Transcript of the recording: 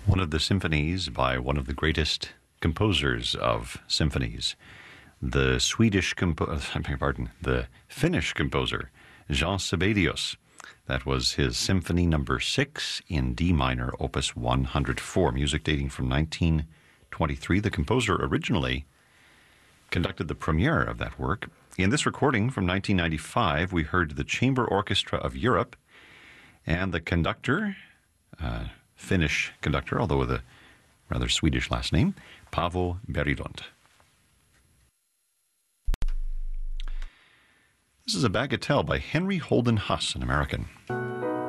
One of the symphonies by one of the greatest composers of symphonies, the Finnish composer Jean Sibelius. That was his Symphony Number 6 in D minor, Opus 104, music dating from 1923. The composer originally conducted the premiere of that work. In this recording from 1995, we heard the Chamber Orchestra of Europe and the conductor, Finnish conductor, although with a rather Swedish last name, Paavo Berglund. This is a Bagatelle by Henry Holden Huss, an American.